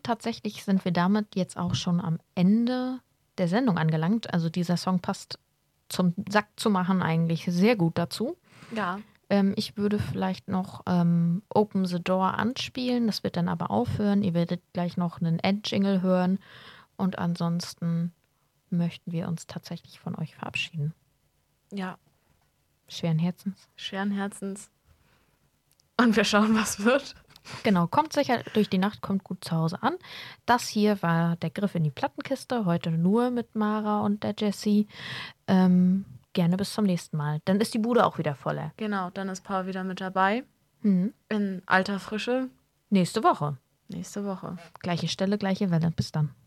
tatsächlich sind wir damit jetzt auch schon am Ende der Sendung angelangt. Also dieser Song passt zum Sack zu machen eigentlich sehr gut dazu. Ja. Ich würde vielleicht noch Open the Door anspielen. Das wird dann aber aufhören. Ihr werdet gleich noch einen End-Jingle hören. Und ansonsten möchten wir uns tatsächlich von euch verabschieden. Ja. Schweren Herzens. Schweren Herzens. Und wir schauen, was wird. Genau, kommt sicher durch die Nacht, kommt gut zu Hause an. Das hier war der Griff in die Plattenkiste. Heute nur mit Mara und der Jessie. Gerne bis zum nächsten Mal. Dann ist die Bude auch wieder voller. Genau, dann ist Paul wieder mit dabei. Mhm. In alter Frische. Nächste Woche. Nächste Woche. Gleiche Stelle, gleiche Welle. Bis dann.